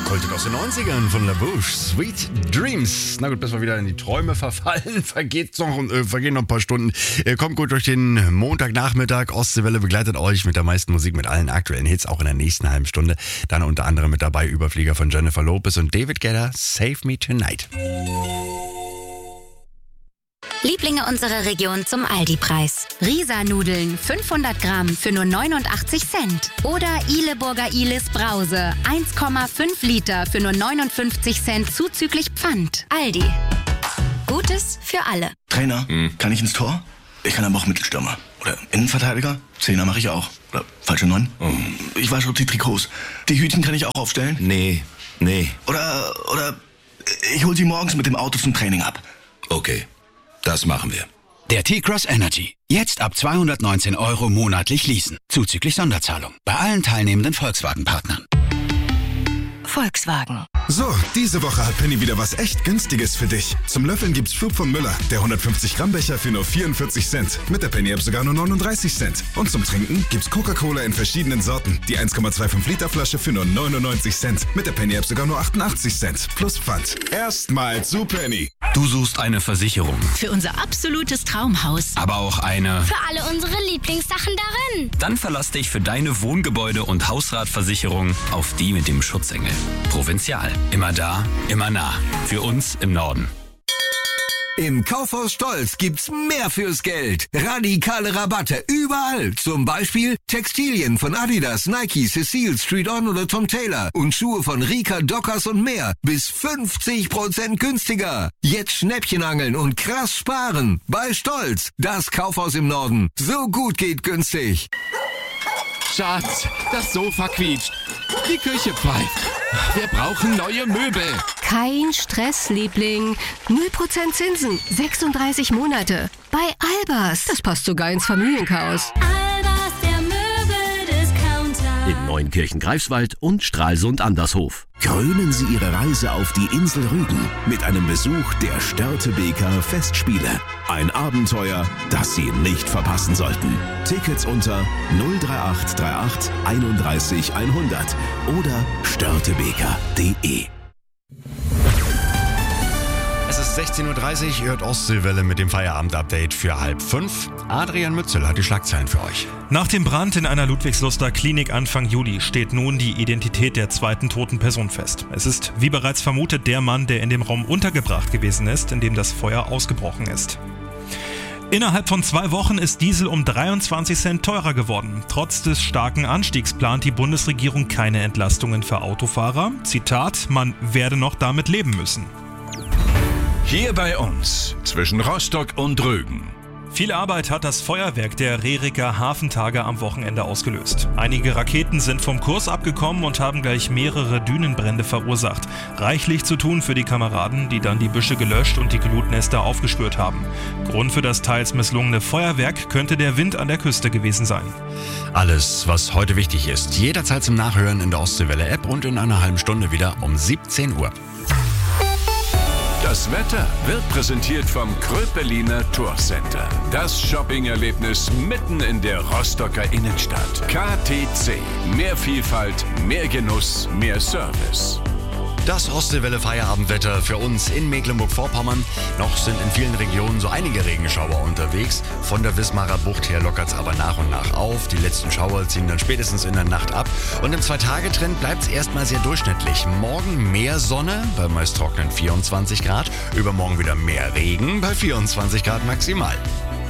Goldstück aus den 90ern von La Bouche. Sweet Dreams. Na gut, bis wir wieder in die Träume verfallen. Vergehen noch ein paar Stunden. Kommt gut durch den Montagnachmittag. Ostseewelle begleitet euch mit der meisten Musik, mit allen aktuellen Hits, auch in der nächsten halben Stunde. Dann unter anderem mit dabei Überflieger von Jennifer Lopez und David Guetta, Save Me Tonight. Lieblinge unserer Region zum Aldi-Preis. Risa-Nudeln 500 Gramm für nur 89 Cent. Oder Ihleburger Ihles Brause 1,5 Liter für nur 59 Cent zuzüglich Pfand. Aldi. Gutes für alle. Trainer, kann ich ins Tor? Ich kann aber auch Mittelstürmer. Oder Innenverteidiger? Zehner mache ich auch. Oder falsche 9? Ich wasche die Trikots. Die Hütchen kann ich auch aufstellen? Nee. Oder ich hol sie morgens mit dem Auto zum Training ab. Okay. Das machen wir. Der T-Cross Energy. Jetzt ab 219 € monatlich leasen. Zuzüglich Sonderzahlung. Bei allen teilnehmenden Volkswagen-Partnern. Volkswagen. So, diese Woche hat Penny wieder was echt Günstiges für dich. Zum Löffeln gibt's Schub von Müller, der 150 Gramm Becher für nur 44 Cent. Mit der Penny App sogar nur 39 Cent. Und zum Trinken gibt's Coca-Cola in verschiedenen Sorten. Die 1,25 Liter Flasche für nur 99 Cent. Mit der Penny App sogar nur 88 Cent. Plus Pfand. Erstmal zu Penny. Du suchst eine Versicherung. Für unser absolutes Traumhaus. Aber auch eine... Für alle unsere Lieblingssachen darin. Dann verlass dich für deine Wohngebäude- und Hausratversicherung auf die mit dem Schutzengel. Provinzial. Immer da, immer nah. Für uns im Norden. Im Kaufhaus Stolz gibt's mehr fürs Geld. Radikale Rabatte überall. Zum Beispiel Textilien von Adidas, Nike, Cecile, Street On oder Tom Taylor. Und Schuhe von Rika, Dockers und mehr. Bis 50% günstiger. Jetzt Schnäppchen angeln und krass sparen. Bei Stolz. Das Kaufhaus im Norden. So gut geht günstig. Schatz, das Sofa quietscht. Die Küche pfeift. Wir brauchen neue Möbel. Kein Stress, Liebling. 0% Zinsen, 36 Monate. Bei Albers. Das passt sogar ins Familienchaos. Albers, der Möbeldiscounter. In Neunkirchen Greifswald und Stralsund Andershof. Krönen Sie Ihre Reise auf die Insel Rügen mit einem Besuch der Störtebeker Festspiele. Ein Abenteuer, das Sie nicht verpassen sollten. Tickets unter 03838 31 100 oder störtebeker.de. Es ist 16.30 Uhr, ihr hört Ostseewelle mit dem Feierabend-Update für 4:30. Adrian Mützel hat die Schlagzeilen für euch. Nach dem Brand in einer Ludwigsluster Klinik Anfang Juli steht nun die Identität der zweiten toten Person fest. Es ist, wie bereits vermutet, der Mann, der in dem Raum untergebracht gewesen ist, in dem das Feuer ausgebrochen ist. Innerhalb von 2 Wochen ist Diesel um 23 Cent teurer geworden. Trotz des starken Anstiegs plant die Bundesregierung keine Entlastungen für Autofahrer. Zitat, man werde noch damit leben müssen. Hier bei uns, zwischen Rostock und Rügen. Viel Arbeit hat das Feuerwerk der Reriker Hafentage am Wochenende ausgelöst. Einige Raketen sind vom Kurs abgekommen und haben gleich mehrere Dünenbrände verursacht. Reichlich zu tun für die Kameraden, die dann die Büsche gelöscht und die Glutnester aufgespürt haben. Grund für das teils misslungene Feuerwerk könnte der Wind an der Küste gewesen sein. Alles, was heute wichtig ist, jederzeit zum Nachhören in der Ostseewelle-App und in einer halben Stunde wieder um 17 Uhr. Das Wetter wird präsentiert vom Kröpeliner Tourcenter. Das Shopping-Erlebnis mitten in der Rostocker Innenstadt. KTC. Mehr Vielfalt, mehr Genuss, mehr Service. Das Ostseewelle Feierabendwetter für uns in Mecklenburg-Vorpommern. Noch sind in vielen Regionen so einige Regenschauer unterwegs. Von der Wismarer Bucht her lockert es aber nach und nach auf. Die letzten Schauer ziehen dann spätestens in der Nacht ab. Und im 2-Tage-Trend bleibt es erstmal sehr durchschnittlich. Morgen mehr Sonne, bei meist trockenen 24 Grad. Übermorgen wieder mehr Regen, bei 24 Grad maximal.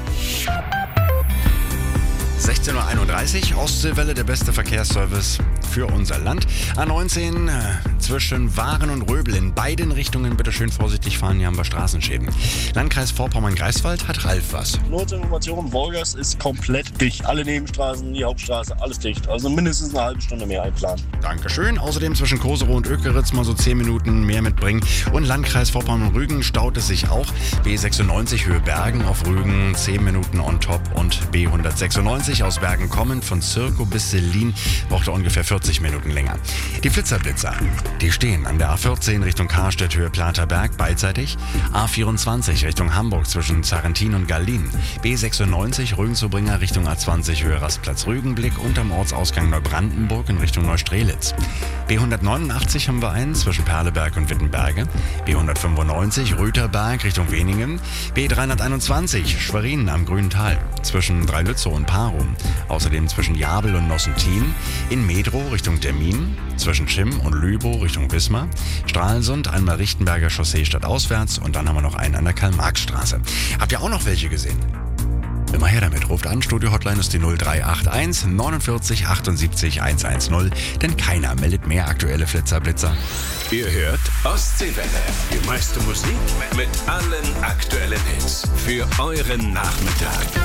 16.31 Uhr, Ostseewelle, der beste Verkehrsservice für unser Land. A19 zwischen Waren und Röbel in beiden Richtungen bitte schön vorsichtig fahren, hier haben wir Straßenschäden. Landkreis Vorpommern-Greifswald hat Ralf was. Nur zur Information, Wolgast ist komplett dicht. Alle Nebenstraßen, die Hauptstraße, alles dicht. Also mindestens eine halbe Stunde mehr einplanen. Dankeschön. Außerdem zwischen Koserow und Ökeritz mal so 10 Minuten mehr mitbringen. Und Landkreis Vorpommern-Rügen staut es sich auch. B96 Höhe Bergen auf Rügen 10 Minuten on top und B196 A50 aus Bergen kommend von Zirkow bis Selin braucht er ungefähr 40 Minuten länger. Die Flitzer, die stehen an der A14 Richtung Karstedt, Höhe Platerberg, beidseitig. A24 Richtung Hamburg zwischen Zarrentin und Gallin. B96 Rügen-Zubringer Richtung A20 Höhe Rastplatz Rügenblick und am Ortsausgang Neubrandenburg in Richtung Neustrelitz. B189 haben wir einen zwischen Perleberg und Wittenberge. B195 Rüterberg Richtung Weningen. B321 Schwerin am Grüntal zwischen Dreilützow und Parum. Außerdem zwischen Jabel und Nossentin. In Medrow Richtung Dermin. Zwischen Chim und Lübow Richtung Wismar. Stralsund einmal Richtenberger Chaussee stadtauswärts und dann haben wir noch einen an der Karl-Marx-Straße. Habt ihr auch noch welche gesehen? Immer her damit, ruft an, Studio-Hotline ist die 0381 49 78 110, denn keiner meldet mehr aktuelle Flitzer-Blitzer. Ihr hört Ostseewelle, die meiste Musik mit allen aktuellen Hits für euren Nachmittag.